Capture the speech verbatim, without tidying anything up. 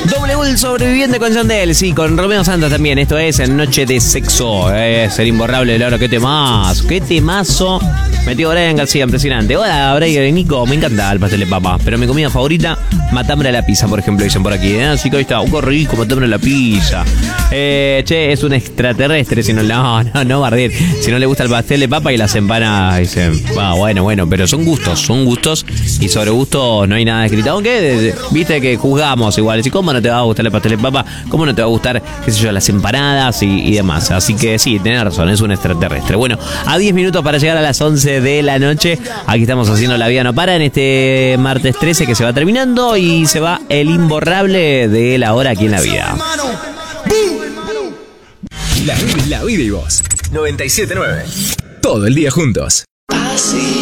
W el sobreviviente con Yandel, sí, con Romeo Santos también. Esto es En Noche de Sexo. Es el imborrable, Loro, qué temazo, qué temazo. Metió Brian García, impresionante. Hola, Brian y Nico, me encanta el pastel de papa. Pero mi comida favorita, matambre a la pizza, por ejemplo, dicen por aquí. ¿eh? Así que ahí está, un oh, rico, matambre a la pizza. Eh, che, es un extraterrestre, si no, no, no, no, Bardiel. Si no le gusta el pastel de papa y las empanadas, dicen, ah, bueno, bueno, pero son gustos, son gustos. Y sobre gustos no hay nada escrito. Aunque, viste que juzgamos igual. ¿Y cómo no te va a gustar el pastel de papa? ¿Cómo no te va a gustar, qué sé yo, las empanadas y, y demás? Así que sí, tenés razón, es un extraterrestre. Bueno, a diez minutos para llegar a las once de la noche. Aquí estamos haciendo La Vida No Para en este martes trece que se va terminando y se va el imborrable de la hora aquí en La Vida. La, la Vida y Vos. noventa y siete punto nueve. Todo el día juntos. Así.